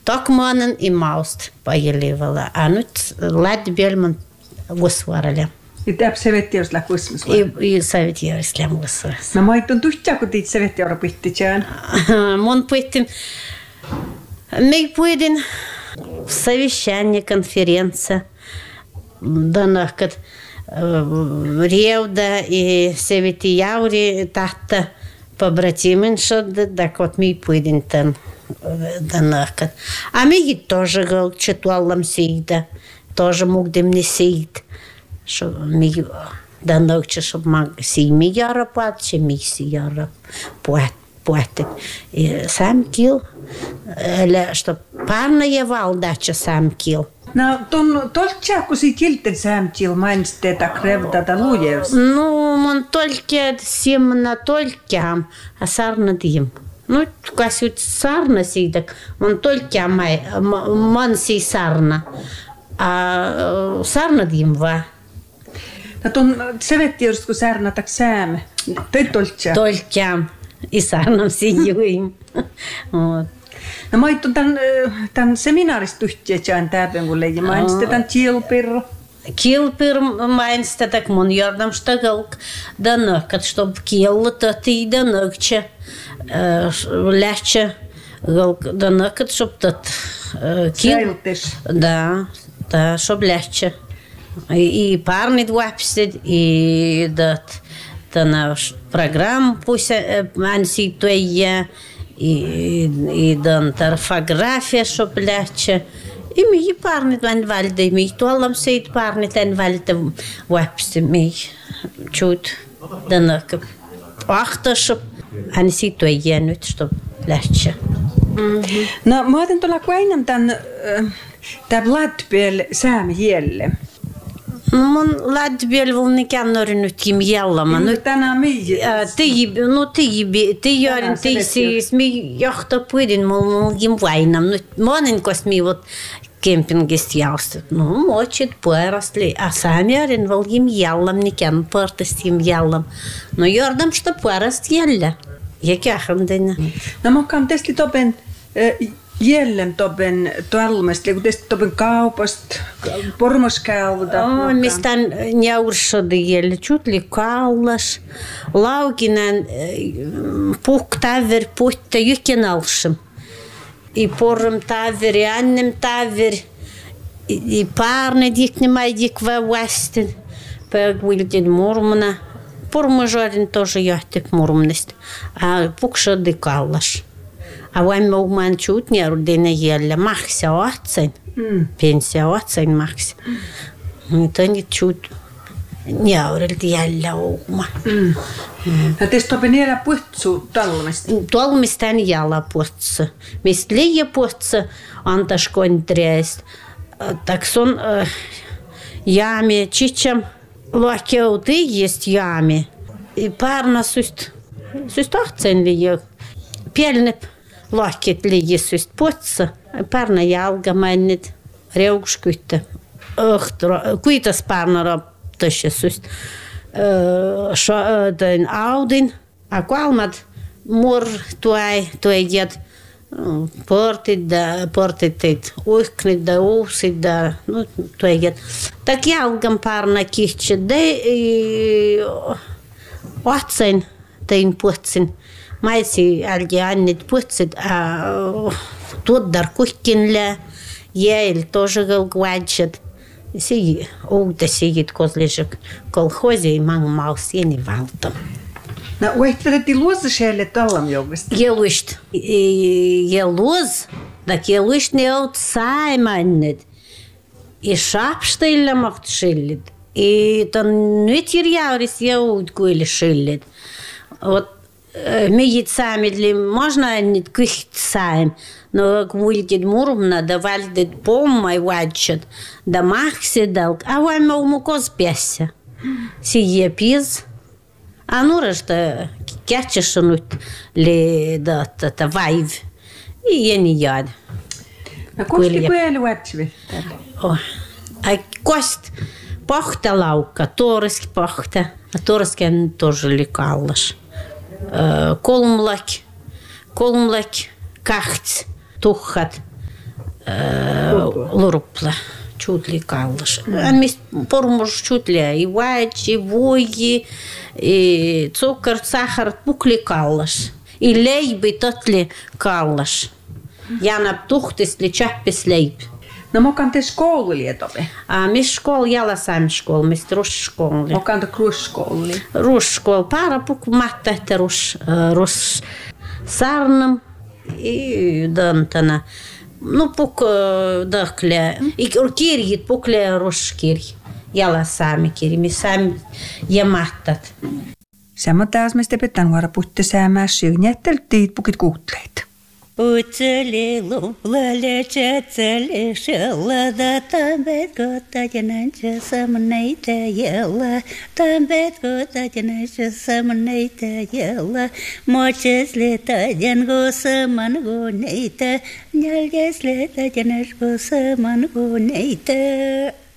Tokmanen i maust pajelivalla. A nyt Latvialman vuosvaralla. Ja tämä sevettiörsillä kusmus vai? I sevettiörsillä vuosvaralla. No mä itun tuhtia, kun tiit sevettiöra pihtitään. Mun puhuttiin, me puhutin совещание, конференция. Данахкат Ревда и Севети Яври тахта побратименшад, так вот мы пойдем там данахкат. А мы тоже гал читалам сейда, тоже мог не сейд, что мы данахче, чтоб маг сейми яра платче, ми яра платит. И сам кил, чтоб парная валдача сам кил. No, tuon tolkkia, kun si kilten sämtil mainitsi, että krevdata lujeus. No, mun tolkkia, siemna tolkkia, a sarna tiim. No, kas nyt sarna siitä, mun tolkkia man si sarna. A sarna tiim vaan. No, tuon sevettiöstä, kun sarnatak sääme, toi tolkkia. Tolkkia, i sarna si juim. No mä itun tämän seminaarista yhteen täpän, kun leijä mainitsi tämän kilpirro. Kilpir mainitsi tätä, kun mun jordamstagalk danakkat, чтоб kielta tii danakče, lähtsä danakkat, чтоб tat Säilytes. Da, чтоб lähtsä. И парнит вапсит, и dat тана программ пусть анси туя. И dan tarfografia soplяче. И ми парнит ван вальде, ми туалам сейт парнит ван вальде вапсте ми чуть данак. Ахташоп анси туя nyt что пляче. No mä otan tuolla kuinnan tämän Latvial saamihielle. Mun Latvial vulnikan nyt kim jallama. Nyt tänään mii. Ti görin ti siis mi johta puidin mun kim vainam. Nyt monen kos mi vot kempingist jaustet. No mochit puerastli. A saamiarin val kim jallam nikan partist kim jallam. No jordam što puerast jälle. Jäkähändinä. No mä oon testi topen Jälleen topen talmesta, kun tästä topen kaupasta, pormoskäyvältä. Mistään njaursode jälle chutli kaulas, laukinen puhtaver puhta jykenalsem. I porm taver, i annem taver, i parne dikne maidik va vastin. Pögvildin murmuna. Pormojorin тоже jahtik murmnest. A puksode kaulas. A vain muun chut njärudina jälle maksa ohtsain. Pensia ohtsain maksa. Tani chut njärulti jälle uuma. Ja tästä topen jäljä puhtsu talmesta? Talmestaan jäljä puhtsu. Mistä liian puhtsu antas kontreist. Tak sun jäämi chicham luokeuti jest jäämi. Parna syst ohtsain liian. Pielnep. Lohkit liigissyst puhtsa, parna jalga mainit, reuguskytte, kuitas parna raptassyst, den audin, a kolmat mur tuejat, portit uiknit da uusit da, no tuejat. Tak jalgan parna kihtsi, ohtsain tein puhtsin. Maisi algi annit puhtsit, a tuoddar kuhkinle, jäil тоже galgvadžet. Sigi, uudta sigit kozližak kolhozi i mang maus jeni valtam. No, uehtarati luoza šelle tallam jougasta? Jeluist. Jeluz, dak jeluist ne oot saimannit. I šapštailla maht šillit. I tan nyt järjauris jõud kuili šillit. Вот Мигит самидли можно они кихт сам, но выльдит мурмна, да вальдит поммай вадчат, да махси далк, а вам мау коз пяся. Сие пиз, а ну рашта кячешнут ли да та вайв, и я не яд. А коsti kueli вадчви? А кость пахта лаука, торски пахта, а торски тоже лекалаш. Kolmlak, kaht, tuhhat, Lurupla. Чутли каллаш. Мис пормуш чутля и вајчи, воји, и цукар, сахар, пукли каллаш. И лейби тотли каллаш. Јана тухтисли чаппис лейб. No mokan te skoululi etope? Mis skol jala sam skol, mis russkol. Mokan te krusskoululi? Russkol, para puk matta että rus sarnam i dantana. No puk dakle, i kirjit pukle ruskirj. Jala sami kirj, mis sam jämattat. Sama taas me stepetan vara putte säämää sygnätteltiit pukit kuutleet. Putseli luplale chatseli shella da tambet kota janancha samneita yella tambet kota janancha samneita yella mochesle ta jango samango neita nyalgesle ta janashgo samango neita